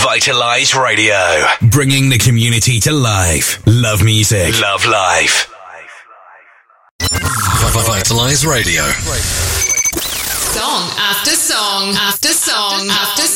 Vitalize Radio. Bringing the community to life. Love music. Love life. Vitalize Radio. Song after song after song after